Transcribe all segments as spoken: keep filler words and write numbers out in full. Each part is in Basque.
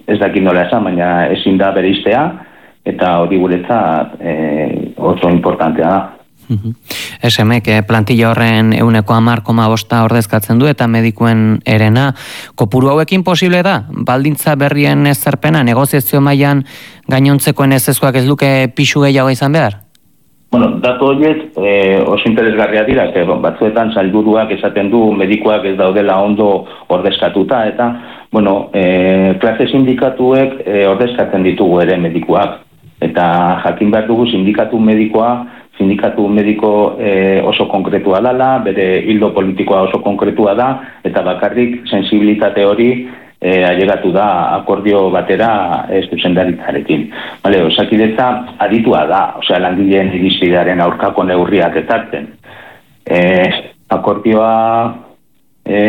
ez dakit nola esan, baina ezin da bereiztea, eta hori guretzat e, oso importantea da. S M K plantilla horren ehuneko hamar koma bosta ordezkatzen du eta medikuen erena. Kopuru hauekin posible da? Baldintza berrien ezarpena, negoziazio mailan gainontzekoen ezezkoak ez luke pixu gehiago izan behar? Bueno, datu horiek e, oso interesgarria dira, que batzuetan sailburuak esaten du medikuak ez daudela ondo ordezkatuta, eta, bueno, e, klase sindikatuek e, ordezkatzen ditugu ere medikuak. Eta jakin behar dugu sindikatu medikoa, sindikatu mediko e, oso konkretua dela, bere hildo politikoa oso konkretua da, eta bakarrik sensibilitate hori E, ailegatu da akordio batera ez zuzendaritzarekin. Vale, Osakidetza aditua da, osea langileen irizpidearen aurkako neurriak ezartzen. E, akordioa e,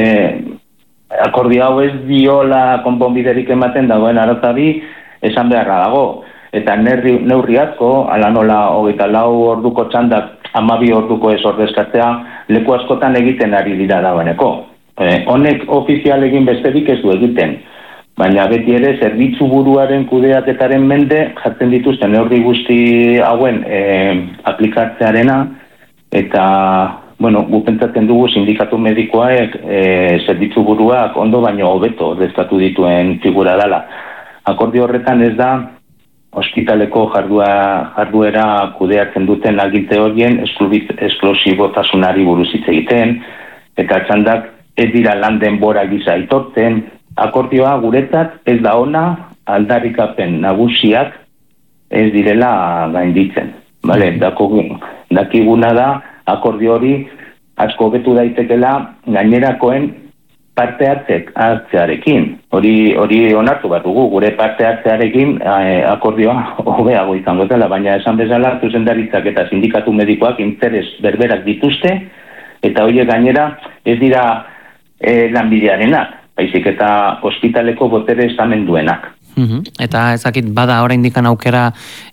akordio hau ez diola konponbiderik ematen dagoen arazabi esan beharra dago. Eta neurri, neurri asko, ala nola hogeita lau orduko txandak hamabi orduko ez ordezkatzea, leku askotan egiten ari dira dagoeneko. Eh, honek ofizial egin besterik ez du egiten, baina beti ere zerbitzu buruaren kudeaketaren mende jartzen dituzten neurri guzti hauen eh, aplikatzearena, eta, bueno, gu pentsatzen dugu sindikatu medikoak eh, zerbitzu buruak ondo baino hobeto ordezkatu dituen figura dela. Akordio horretan ez da ospitaleko jardua, jarduera kudeatzen duten aginte horien esklusibotasunari buruz hitz egiten, eta txandak ez dira lan denbora gisa aitortzen. Akordioa guretzat ez da ona, aldarrikapen nagusiak ez direla gainditzen. Vale, dakiguna da akordio hori asko hobetu daitekela gainerakoen parte hartzek hartzearekin. Hori hori onartu bat dugu, gure parte hartzearekin eh, akordioa hobeago izango dela, baina esan bezala zuzendaritzak eta sindikatu medikoak interes berberak dituzte, eta horiek gainera ez dira E, lanbidearenak, baizik eta ospitaleko botere estamenduenak. Uh-huh. Eta ezakit bada oraindik aukera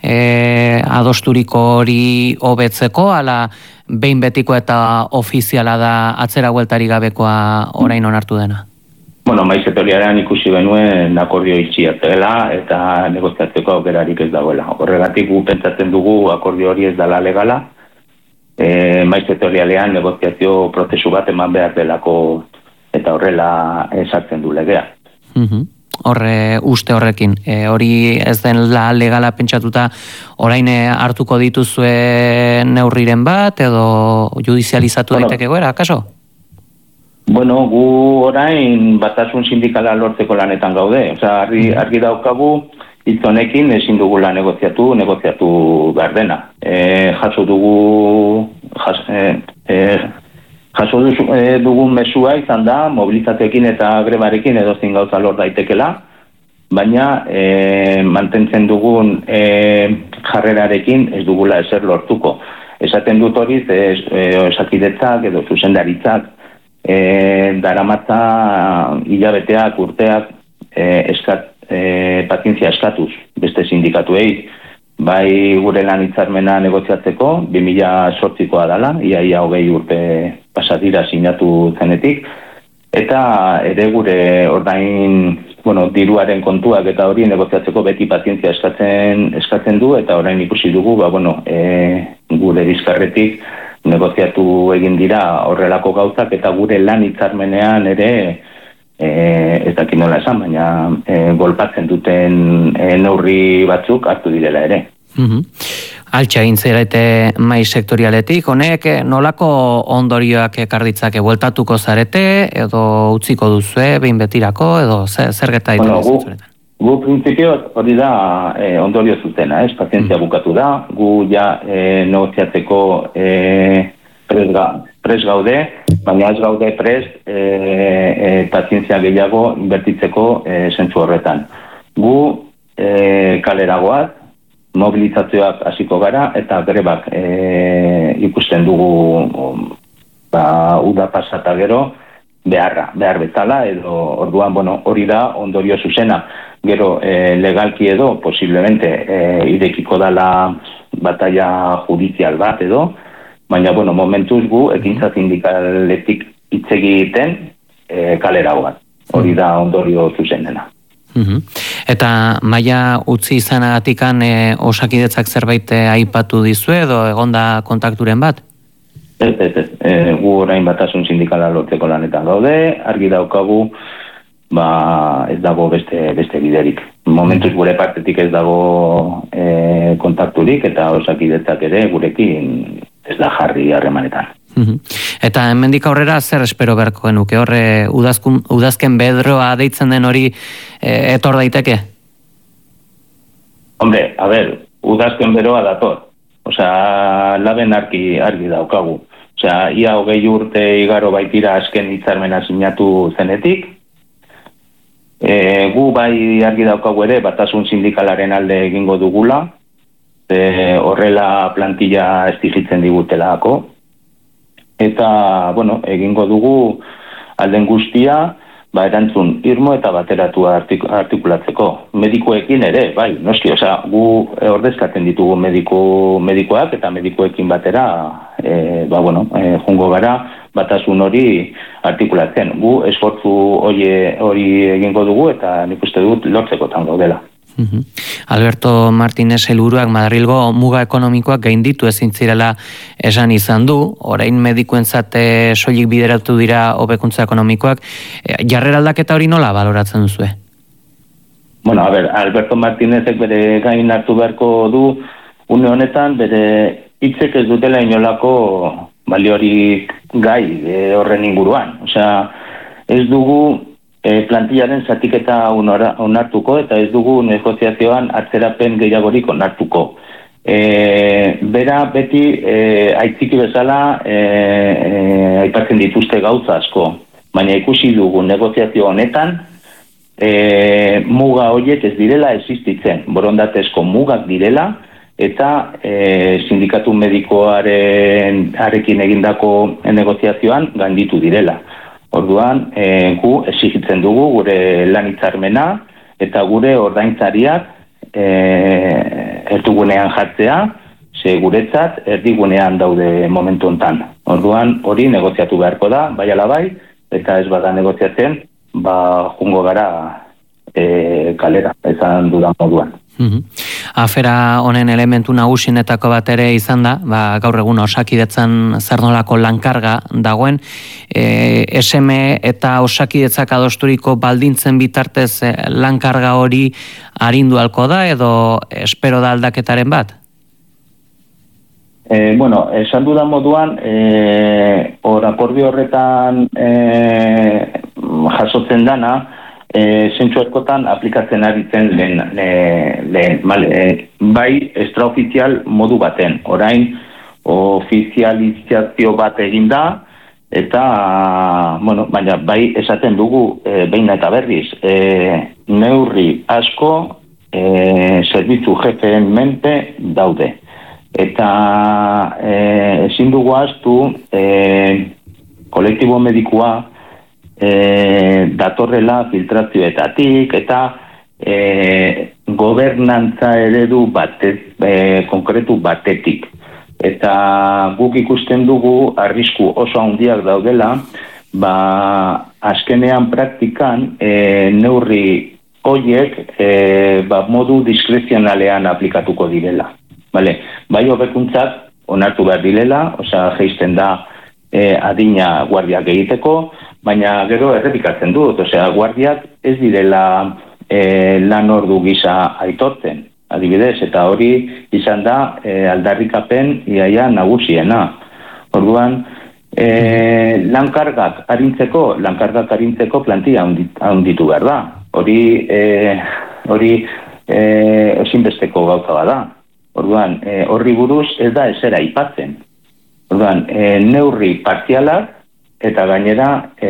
e, adosturiko hori hobetzeko, ala behin betiko eta ofiziala da atzera bueltari gabekoa orain onartu dena? Bueno, maiz etoriaren ikusi benuen akordio itxiak dela eta negoziatzeko aukerarik ez dagoela. Horregatik gu pentsatzen dugu akordio hori ez dela legala, e, maiz etorialean negoziazio prozesu bat eman behar delako eta horrela esartzen du legea. Uh-huh. Horre uste horrekin, e, hori ez den la legala pentsatuta orain hartuko dituzue neurriren bat edo judizializatu bueno, daiteke goera, akaso? Bueno, gu orain batasun sindikala lortzeko lanetan gaude. Osea, argi, argi daukagu hitz honekin ezin dugula negoziatu, negoziatu behar dena. E, jaso dugu jas, e, e, Jaso e, dugun mesua izan da, mobilizateekin eta grebarekin edozin gauza lor daitekela, baina e, mantentzen dugun e, jarrerarekin ez dugula ezer lortuko. Esaten dut hori, ez, e, Osakidetzak edo zuzendaritzak e, daramatza hilabeteak, urteak e, eskat, e, pazientzia eskatuz beste sindikatuei. Bai gure lan hitzarmena negoziatzeko, bi mila zortzikoa dela, ia ia hogei urte pasadira sinatu zenetik, eta ere gure ordain, bueno, diruaren kontuak eta hori negoziatzeko beti pazientzia eskatzen, eskatzen du, eta orain ikusi dugu, ba, bueno, e, gure bizkarretik negoziatu egin dira horrelako gauzak, eta gure lan hitzarmenean ere, e, ez dakit nola esan, baina e, golpatzen duten e, neurri batzuk hartu direla ere. Uh-huh. Altxa egin zarete mai sektorialetik, honek nolako ondorioak ekarditzake, bueltatuko zarete edo utziko duzue behin betirako edo zer, zer geta bueno, gu, gu printzipio hori da e, ondorio zutena, ez? Pazientzia uh-huh. bukatu da, gu ja e, negoziatzeko e, pres, ga, pres gaude, baina ez gaude pres e, e, pazientzia gehiago inbertitzeko e, zentzu horretan. Gu e, kaleragoaz, mobilizazioak hasiko gara eta grebak e, ikusten dugu ba, uda pasata gero beharra, behar bezala edo orduan, bueno, hori da ondorio zuzena. Gero e, legalki edo posiblemente e, irekiko dala batalla judizial bat edo, baina, bueno, momentuz gu ekintza sindikaletik hitz egiten e, kaleragoan. Hori da ondorio zuzenena. Uh-huh. Eta maila utzi izanagatikan e, Osakidetzak zerbait e, aipatu dizu edo egonda kontakturen bat? Ez, ez, ez. E, gu orain batasun sindikala lortzeko lanetan gaude, argi daukagu, ba ez dago beste beste biderik. Momentuz gure partetik ez dago e, kontakturik eta Osakidetzak ere gurekin ez da jarri harremanetan. Eta hemendik aurrera zer espero beharko genuke? Horre udazkun, udazken bedroa deitzen den hori e, etor daiteke? Hombre, a ber, udazken beroa dator. Osea, laben argi, argi daukagu. Osea, ia hogei urte igaro baitira azken hitzarmena sinatu zenetik. E, gu bai argi daukagu ere batasun sindikalaren alde egingo dugula. E, horrela plantilla estigitzen digutelako. Eta, bueno, egingo dugu alden guztia, ba, erantzun irmo eta bateratua artik, artikulatzeko. Medikuekin ere, bai, noski, osea, gu e, ordezkatzen ditugu mediku, medikoak eta medikuekin batera, e, ba, bueno, e, jungo gara, batasun hori artikulatzen. Gu esfortzu hori, hori egingo dugu eta nik uste dut lortzekotan gaudela. Uh-huh. Alberto Martínez helburuak Madrilgo muga ekonomikoak gainditu ezin zirela esan izan du, orain medikuentzat soilik bideratu dira hobekuntza ekonomikoak, jarrera aldaketa hori nola baloratzen duzue? Bueno, a ver, Alberto Martínezek bere gain hartu beharko du une honetan bere hitzek ez dutela inolako baliorik gai e, horren inguruan. Osea, ez dugu E, plantillaren zatiketa onartuko eta ez dugu negoziazioan atzerapen gehiagorik onartuko. E, bera beti e, aitziki bezala e, e, aipatzen dituzte gauza asko, baina ikusi dugu negoziazio honetan e, muga horiek ez direla existitzen, borondatezko mugak direla eta e, sindikatu medikoaren arekin egindako negoziazioan gainditu direla. Orduan, e, gu exigitzen dugu gure lan hitzarmena eta gure ordainsariak e, erdigunean jartzea, ze guretzat erdigunean daude momentu hontan. Orduan, hori negoziatu beharko da, bai ala bai, eta ez bada negoziatzen, ba jungo gara e, kalera, esan dudan moduan. Uh-huh. Afera honen elementu nagusienetako bat ere izan da, ba, gaur egun Osakidetzan zer nolako lankarga dagoen, e, S M eta Osakidetzak adosturiko baldintzen bitartez e, lankarga hori arindu halko da edo espero da aldaketaren bat? E, bueno, esan dudan moduan, e, or akordio horretan e, jasotzen dana, E, zentsu askotan aplikatzen aritzen lehen, le, lehen mal, e, bai extraofizial modu baten. Orain ofizializazio bat egin da eta bueno, baina bai esaten dugu e, behin eta berriz e, neurri asko e, zerbitzu jefeen menpe daude. Eta e, ezin dugu ahaztu e, kolektibo medikua E, datorrela filtrazioetatik eta e, gobernantza eredu batet, e, konkretu batetik. Eta guk ikusten dugu arrisku oso handiak daudela, ba azkenean praktikan e, neurri horiek e, ba, modu diskrezionalean aplikatuko direla. Vale? Bai hobekuntzak onartu behar direla, osea jaisten da e, adina guardiak egiteko, baina gero errepikatzen dut, osea, guardiak ez direla e, lan ordu gisa aitortzen, adibidez, eta hori izan da e, aldarrikapen iaia nagusiena. Orduan, e, lankargak arintzeko, lankargak arintzeko plantilla handitu behar da. Hori, e, hori e, ezinbesteko gauza bada. Orduan, e, horri buruz ez da ezera aipatzen. Orduan, e, neurri partzialak eta gainera e,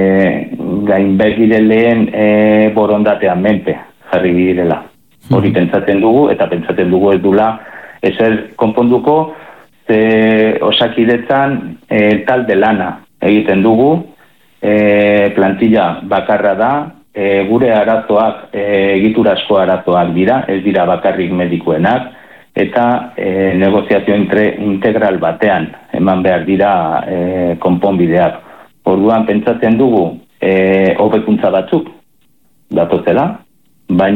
gainbegireleen e, borondatean menpe jarri direla. Hori pentsatzen dugu eta pentsatzen dugu ez dula ezer konponduko ze Osakidetzan e, talde lana egiten dugu, e, plantilla bakarra da, e, gure arazoak e, egiturazko arazoak dira, ez dira bakarrik medikuenak, eta e, negoziazio integral batean eman behar dira e, konponbideak. Orduan pentsatzen dugu e, hobekuntza batzuk datozela, baina